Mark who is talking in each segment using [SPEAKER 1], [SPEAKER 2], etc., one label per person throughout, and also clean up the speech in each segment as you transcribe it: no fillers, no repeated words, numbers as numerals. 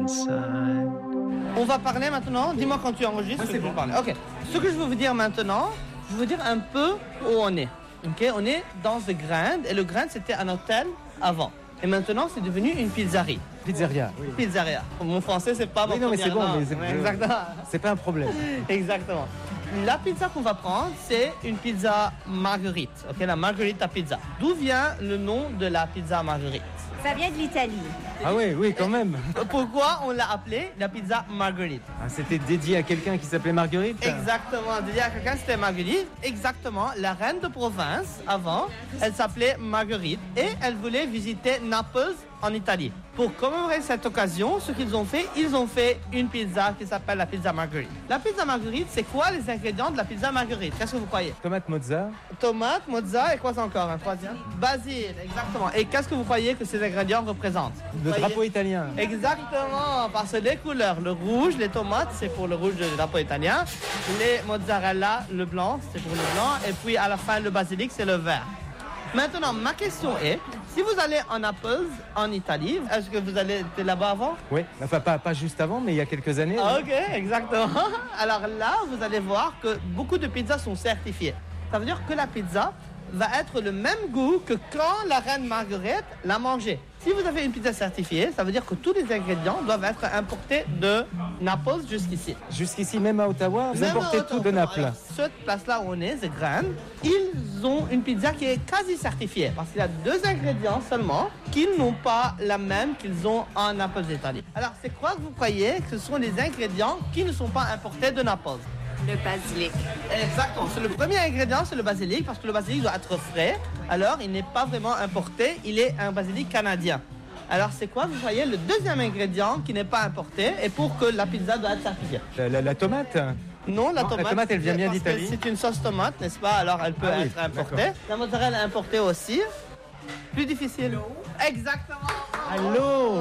[SPEAKER 1] inside.
[SPEAKER 2] On va parler maintenant. Dis-moi quand tu enregistres.
[SPEAKER 3] C'est bon.
[SPEAKER 2] Parler. Ok. Ce que je veux vous dire maintenant, je veux vous dire un peu où on est. Ok. On est dans The Grand et le Grand c'était un hôtel avant. Et maintenant c'est devenu une pizzeria.
[SPEAKER 3] Pizzeria. Oui.
[SPEAKER 2] Pizzeria. Mon français c'est pas.
[SPEAKER 3] Oui, non, mais c'est bon. Mais
[SPEAKER 2] exactement.
[SPEAKER 3] C'est pas un problème.
[SPEAKER 2] Exactement. La pizza qu'on va prendre, c'est une pizza marguerite. Ok, la margherita pizza. D'où vient le nom de la pizza marguerite?
[SPEAKER 4] Ça vient de l'Italie.
[SPEAKER 3] Ah oui, quand même.
[SPEAKER 2] Pourquoi on l'a appelée la pizza marguerite?
[SPEAKER 3] Ah, c'était dédié à quelqu'un qui s'appelait Marguerite.
[SPEAKER 2] Exactement, dédié à quelqu'un, c'était Marguerite. Exactement, la reine de province, avant, elle s'appelait Marguerite et elle voulait visiter Naples en Italie. Pour commémorer cette occasion, ce qu'ils ont fait, ils ont fait une pizza qui s'appelle la pizza marguerite. La pizza marguerite, c'est quoi les ingrédients de la pizza marguerite? Qu'est-ce que vous croyez?
[SPEAKER 3] Tomate mozza.
[SPEAKER 2] Tomate, mozza et quoi encore? Un troisième? Basil, exactement. Et qu'est-ce que vous croyez que ces ingrédients représentent?
[SPEAKER 3] Le drapeau italien.
[SPEAKER 2] Exactement, parce que les couleurs, le rouge, les tomates, c'est pour le rouge du drapeau italien. Les mozzarella, le blanc, c'est pour le blanc. Et puis à la fin, le basilic, c'est le vert. Maintenant, ma question est, si vous allez en Naples, en Italie, est-ce que vous allez été là-bas avant?
[SPEAKER 3] Oui, enfin pas juste avant, mais il y a quelques années.
[SPEAKER 2] Ah, ok, exactement. Alors là, vous allez voir que beaucoup de pizzas sont certifiées. Ça veut dire que la pizza va être le même goût que quand la reine Marguerite l'a mangée. Si vous avez une pizza certifiée, ça veut dire que tous les ingrédients doivent être importés de Naples jusqu'ici.
[SPEAKER 3] Jusqu'ici, même à Ottawa, vous importez tout de Naples.
[SPEAKER 2] Alors, cette place-là où on est, The Grand, ils ont une pizza qui est quasi certifiée. Parce qu'il y a 2 ingrédients seulement qui n'ont pas la même qu'ils ont en Naples d'Italie. Alors, c'est quoi que vous croyez que ce sont les ingrédients qui ne sont pas importés de Naples?
[SPEAKER 4] Le basilic.
[SPEAKER 2] Exactement. C'est le premier ingrédient, c'est le basilic, parce que le basilic doit être frais. Alors, il n'est pas vraiment importé, il est un basilic canadien. Alors, c'est quoi, vous voyez, le deuxième ingrédient qui n'est pas importé et pour que la pizza doit être certifiée?
[SPEAKER 3] La tomate.
[SPEAKER 2] Non, la tomate,
[SPEAKER 3] elle vient bien
[SPEAKER 2] parce que
[SPEAKER 3] d'Italie.
[SPEAKER 2] c'est une sauce tomate, n'est-ce pas? Alors, elle peut être importée.
[SPEAKER 3] D'accord.
[SPEAKER 2] La mozzarella importée aussi. Plus difficile. Exactement.
[SPEAKER 3] Allô.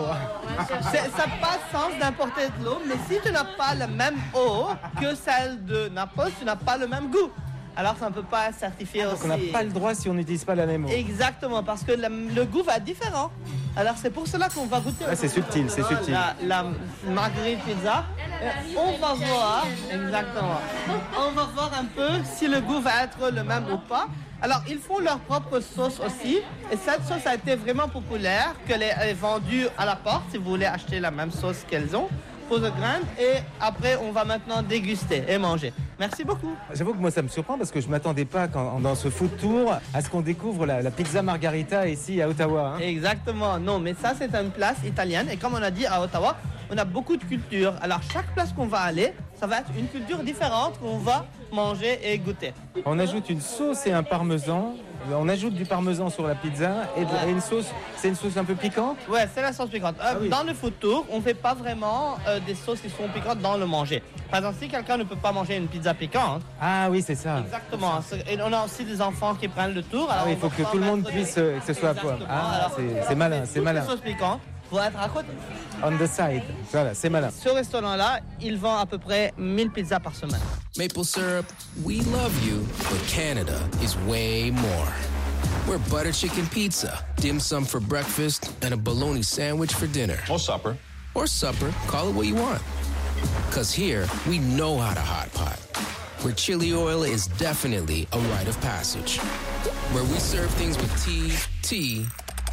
[SPEAKER 2] Ça passe sens d'importer de l'eau, mais si tu n'as pas la même eau que celle de Naples, tu n'as pas le même goût. Alors ça ne peut pas être certifié aussi.
[SPEAKER 3] On n'a pas le droit si on n'utilise pas la même eau.
[SPEAKER 2] Exactement, parce que le goût va être différent. Alors c'est pour cela qu'on va goûter.
[SPEAKER 3] C'est subtil, c'est subtil.
[SPEAKER 2] La marguerite pizza. On va voir, exactement. On va voir un peu si le goût va être le même ou pas. Alors, ils font leur propre sauce aussi. Et cette sauce a été vraiment populaire, qu'elle est vendue à la porte, si vous voulez acheter la même sauce qu'elles ont, pour The Grand. Et après, on va maintenant déguster et manger. Merci beaucoup.
[SPEAKER 3] J'avoue que moi, ça me surprend parce que je ne m'attendais pas, dans ce food tour, à ce qu'on découvre la pizza margarita ici à Ottawa. Hein.
[SPEAKER 2] Exactement. Non, mais ça, c'est une place italienne. Et comme on a dit à Ottawa, on a beaucoup de cultures. Alors, chaque place qu'on va aller, ça va être une culture différente qu'on va manger et goûter.
[SPEAKER 3] On ajoute une sauce et un parmesan. On ajoute du parmesan sur la pizza et une sauce. C'est une sauce un peu piquante?
[SPEAKER 2] Ouais, c'est la sauce piquante.
[SPEAKER 3] Oui.
[SPEAKER 2] Dans le food tour, on ne fait pas vraiment des sauces qui sont piquantes dans le manger. Par exemple, si quelqu'un ne peut pas manger une pizza piquante.
[SPEAKER 3] Ah oui, c'est ça.
[SPEAKER 2] Exactement. Et on a aussi des enfants qui prennent le tour. Alors
[SPEAKER 3] il faut que tout le monde puisse, que ce soit à poil. Ah, c'est malin, c'est malin.
[SPEAKER 2] Les sauces piquantes vont être à côté.
[SPEAKER 3] On the side. Voilà, c'est malin.
[SPEAKER 2] Ce restaurant-là, il vend à peu près 1000 pizzas par semaine.
[SPEAKER 5] Maple syrup, we love you, but Canada is way more. We're butter chicken pizza, dim sum for breakfast, and a bologna sandwich for dinner.
[SPEAKER 6] Or supper.
[SPEAKER 5] Or supper, call it what you want. Because here, we know how to hot pot. Where chili oil is definitely a rite of passage. Where we serve things with tea,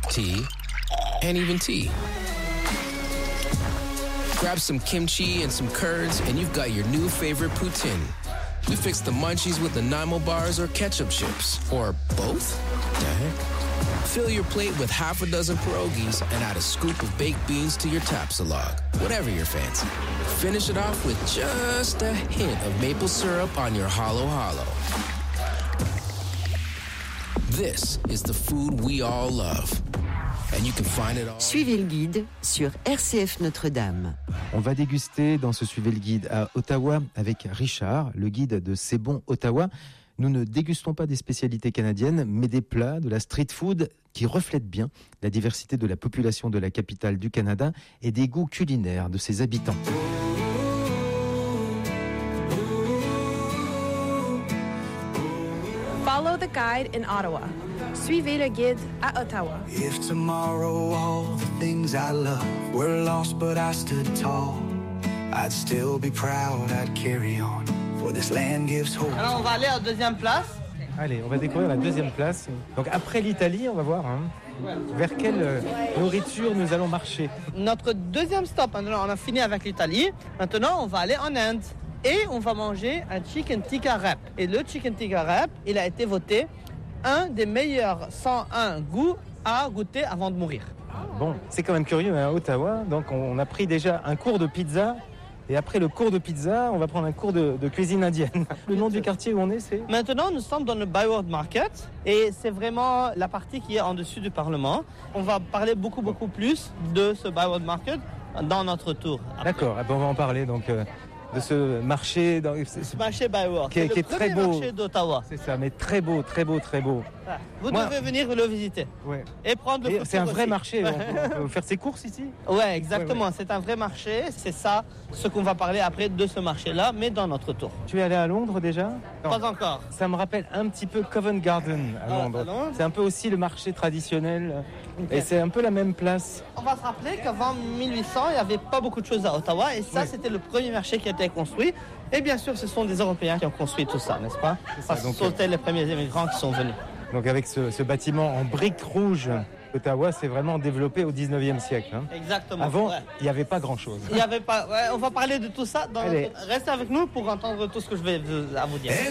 [SPEAKER 5] and even tea. Grab some kimchi and some curds, and you've got your new favorite poutine. We fix the munchies with the Nanaimo bars or ketchup chips. Or both? The heck? Fill your plate with half a dozen pierogies and add a scoop of baked beans to your tapsalog. Whatever your fancy. Finish it off with just a hint of maple syrup on your halo halo. This is the food we all love. And you can find it all.
[SPEAKER 7] Suivez le guide sur RCF Notre-Dame.
[SPEAKER 3] On va déguster dans ce Suivez le guide à Ottawa avec Richard, le guide de C'est bon Ottawa. Nous ne dégustons pas des spécialités canadiennes, mais des plats de la street food qui reflètent bien la diversité de la population de la capitale du Canada et des goûts culinaires de ses habitants.
[SPEAKER 8] Follow the
[SPEAKER 1] guide in Ottawa. Suivez le guide à Ottawa.
[SPEAKER 6] If tomorrow all the things I love were lost but I stood tall, I'd still be proud, I'd carry on, for this land gives hope.
[SPEAKER 2] Alors on va aller en deuxième place.
[SPEAKER 3] Allez, on va découvrir la deuxième place. Donc après l'Italie, on va voir vers quelle nourriture nous allons marcher.
[SPEAKER 2] Notre deuxième stop, maintenant on a fini avec l'Italie. Maintenant on va aller en Inde. Et on va manger un chicken tikka wrap. Et le chicken tikka wrap, il a été voté un des meilleurs 101 goûts à goûter avant de mourir.
[SPEAKER 3] Bon, c'est quand même curieux à Ottawa. Donc on a pris déjà un cours de pizza. Et après le cours de pizza, on va prendre un cours de cuisine indienne. Le nom du quartier où on est, c'est ?
[SPEAKER 2] Maintenant, nous sommes dans le Byward Market. Et c'est vraiment la partie qui est en dessus du Parlement. On va parler beaucoup plus de ce Byward Market dans notre tour.
[SPEAKER 3] D'accord, on va en parler donc de ce marché.
[SPEAKER 2] Ce marché Byward,
[SPEAKER 3] qui est très beau.
[SPEAKER 2] Le marché d'Ottawa.
[SPEAKER 3] C'est ça, mais très beau.
[SPEAKER 2] Vous devez venir le visiter.
[SPEAKER 3] Ouais.
[SPEAKER 2] Et prendre le
[SPEAKER 3] c'est un vrai
[SPEAKER 2] aussi.
[SPEAKER 3] marché. On peut faire ses courses ici.
[SPEAKER 2] Ouais, exactement.
[SPEAKER 3] Ouais.
[SPEAKER 2] C'est un vrai marché. C'est ça, ce qu'on va parler après de ce marché-là, mais dans notre tour.
[SPEAKER 3] Tu es allé à Londres déjà ?
[SPEAKER 2] Pas encore.
[SPEAKER 3] Ça me rappelle un petit peu Covent Garden à Londres.
[SPEAKER 2] À Londres.
[SPEAKER 3] C'est un peu aussi le marché traditionnel. Okay. Et c'est un peu la même place.
[SPEAKER 2] On va se rappeler qu'avant 1800, il n'y avait pas beaucoup de choses à Ottawa. Et ça, c'était le premier marché qui a été construit. Et bien sûr, ce sont des Européens qui ont construit tout ça, n'est-ce pas ? Ce sont les premiers immigrants qui sont venus.
[SPEAKER 3] Donc avec ce bâtiment en briques rouges, Ottawa s'est vraiment développé au 19e siècle.
[SPEAKER 2] Exactement.
[SPEAKER 3] Avant, il n'y avait pas grand-chose.
[SPEAKER 2] Il n'y avait pas. Ouais, on va parler de tout ça. Restez avec nous pour entendre tout ce que je vais vous dire.